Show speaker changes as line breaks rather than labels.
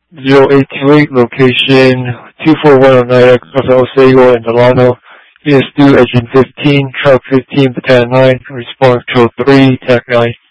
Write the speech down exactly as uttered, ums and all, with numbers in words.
zero eight two eight, location two four one oh nine Across Oswego and Delano. Units due engine fifteen, truck fifteen, battalion nine, response code three, T A C nine.